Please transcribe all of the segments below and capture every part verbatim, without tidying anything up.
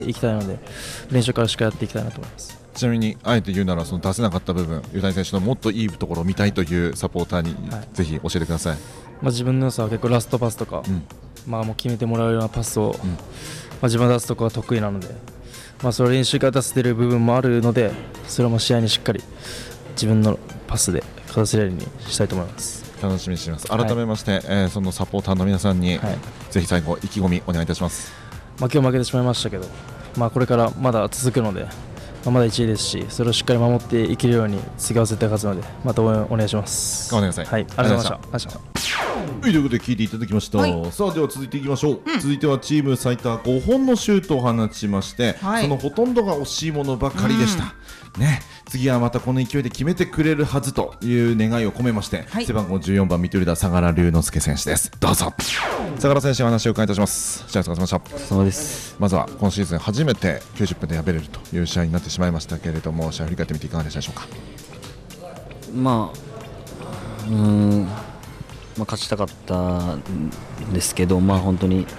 いきたいので、練習からしっかりやっていきたいなと思います。 ちなみにあえて言うなら、その出せなかった部分、湯谷選手のもっといいところを見たいというサポーターにぜひ教えてください。 まあ、自分の良さは結構ラストパスとか、うん、まあ、もう決めてもらうようなパスを、うん、まあ、自分が出すところが得意なので、まあ、それを練習から出せている部分もあるので、それも試合にしっかり自分のパスで勝たせられるようにしたいと思います。 楽しみにしています。改めまして、はい、えー、そのサポーターの皆さんに、はい、ぜひ最後意気込みお願いいたします。 まあ、今日負けてしまいましたけど、まあ、これからまだ続くので、まあ、まだいちいですし、それをしっかり守っていけるように次は絶対勝つので、また応援お願いします。 頑張ってください。 はい、ありがとうございました。 ということで聞いていただきました、はい、さあでは続いていきましょう、うん、続いてはチーム最多ごほんのシュートを放ちまして、はい、そのほとんどが惜しいものばかりでした、うん、ね、次はまたこの勢いで決めてくれるはずという願いを込めまして、はい、背番号じゅうよんばんミッドフィルダー相良龍之介選手です。どうぞ。相良選手、お話を伺いいたします。試合お疲れ様でした。 そうです。 まずは今シーズン初めてきゅうじゅっぷんで敗れるという試合になってしまいましたけれども、試合を振り返ってみていかがでしたでしょうか。 まあ、うーんまあ、勝ちたかったんですけど、まあ、本当に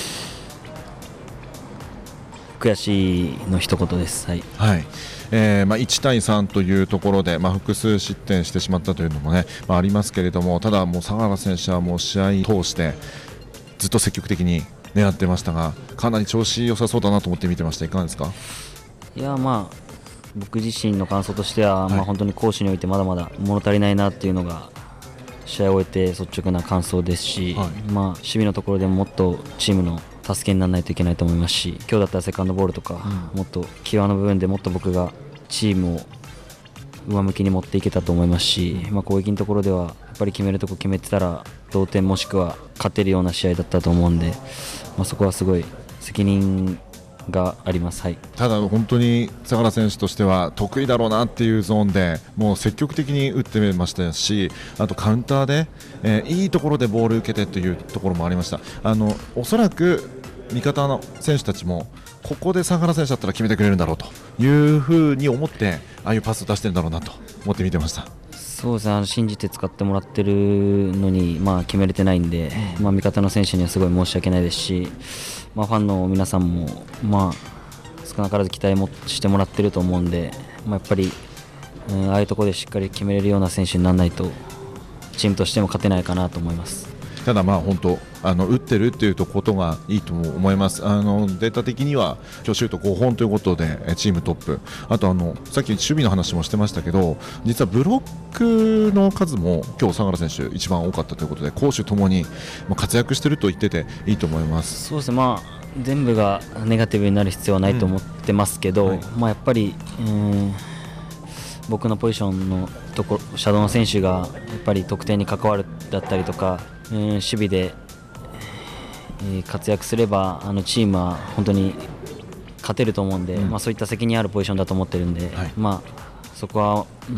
悔しいの一言です。はい、 はい、えーまあ、いちたいさんというところで、まあ、複数失点してしまったというのも、ね、まあ、ありますけれども、ただもう相良選手はもう試合通してずっと積極的に狙ってましたが、かなり調子良さそうだなと思って見てました。いかがですか。 いや、まあ僕自身の感想としては、はい、まあ、本当に攻守においてまだまだ物足りないなっていうのが試合を終えて率直な感想ですし、はい、まあ、守備のところでももっとチームの助けにならないといけないと思いますし、今日だったらセカンドボールとか、うん、もっと際の部分でもっと僕がチームを上向きに持っていけたと思いますし、まあ、攻撃のところではやっぱり決めるところ決めてたら同点もしくは勝てるような試合だったと思うんで、まあ、そこはすごい責任があります。はい、 ただ本当に相良選手としては得意だろうなっていうゾーンでもう積極的に打ってましたし、あとカウンターで、えー、いいところでボール受けてというところもありました。あのおそらく味方の選手たちもここで相良選手だったら決めてくれるんだろうというふうに思ってああいうパスを出してるんだろうなと思って見てました。 そうですね、あの信じて使ってもらってるのに、まあ、決めれてないんで、まあ、味方の選手にはすごい申し訳ないですし、まあ、ファンの皆さんも、まあ、少なからず期待もしてもらってると思うんで、まあ、やっぱり、うん、ああいうところでしっかり決めれるような選手にならないとチームとしても勝てないかなと思います。 ただまあ本当あの打ってるっていうことがいいと思います。あのデータ的には今日シュートごほんということでチームトップ、あとあのさっき守備の話もしてましたけど、実はブロックの数も今日相良選手一番多かったということで、攻守ともに活躍していると言ってていいと思います。 そうですね、まあ、全部がネガティブになる必要はないと思ってますけど、うん、はい、まあ、やっぱりうん僕のポジションのところシャドウの選手がやっぱり得点に関わるだったりとか、うん、守備で、えー、活躍すればあのチームは本当に勝てると思うんで、うん、まあ、そういった責任あるポジションだと思ってるんで、はい、まあ、そこは、うん、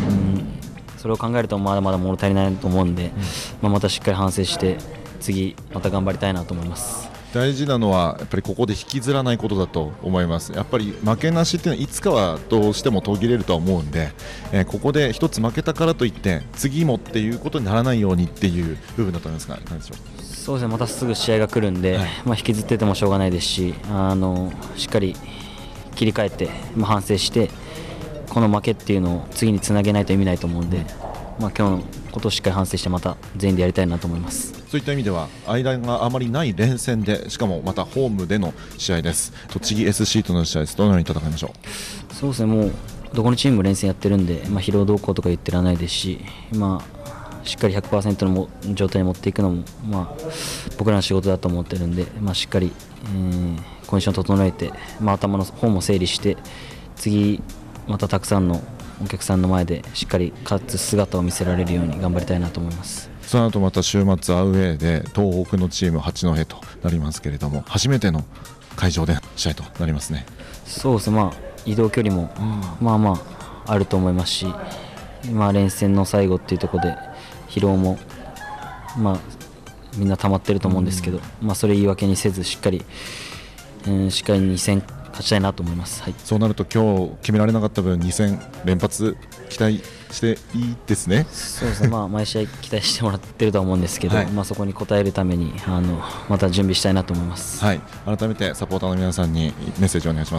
それを考えるとまだまだ物足りないと思うんで、うん、まあ、またしっかり反省して次また頑張りたいなと思います。 大事なのはやっぱりここで引きずらないことだと思います。やっぱり負けなしっていうのはいつかはどうしても途切れるとは思うんで、えー、ここで一つ負けたからといって次もっていうことにならないようにっていう部分だと思いますが、いかがでしょう。 そうですね、またすぐ試合が来るんで、はい、まあ、引きずっててもしょうがないですし、あのしっかり切り替えて、まあ、反省してこの負けっていうのを次につなげないと意味ないと思うんで、うん、まあ、今日のことをしっかり反省してまた全員でやりたいなと思います。 そういった意味では間があまりない連戦で、しかもまたホームでの試合です。栃木 エスシー との試合です。どのように戦いましょう。 そうですね、もうどこのチームも連戦やってるんで、まあ、疲労動向とか言ってらないですし、まあ、しっかり ひゃくパーセント のも状態に持っていくのも、まあ、僕らの仕事だと思ってるんで、まあ、しっかり、えー、コンディション整えて、まあ、頭の方も整理して次またたくさんのお客さんの前でしっかり勝つ姿を見せられるように頑張りたいなと思います。 その後また週末アウェーで東北のチーム八戸となりますけれども、初めての会場で試合となりますね。 そうですね、まあ、移動距離もまあまああると思いますし、まあ、連戦の最後っていうところで疲労もまあみんな溜まってると思うんですけど、まあ、それ言い訳にせずしっかり、うん、しっかりに戦勝勝ちたいなと思います。はい、 そうなると今日決められなかった分に戦連発期待していいですね。 そうですね、まあ、毎試合期待してもらってるとは思うんですけど、 はい、 まあ、そこに応えるためにあのまた準備したいなと思います。 はい、改めてサポーターの皆さんにメッセージをお願いします。